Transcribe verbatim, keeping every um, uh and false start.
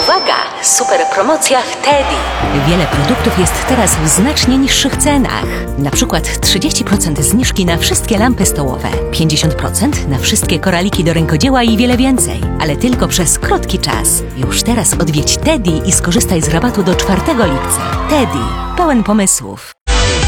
Uwaga! Super promocja w Teddy. Wiele produktów jest teraz w znacznie niższych cenach. Na przykład trzydzieści procent zniżki na wszystkie lampy stołowe, pięćdziesiąt procent na wszystkie koraliki do rękodzieła i wiele więcej. Ale tylko przez krótki czas. Już teraz odwiedź Teddy i skorzystaj z rabatu do czwartego lipca. Teddy. Pełen pomysłów.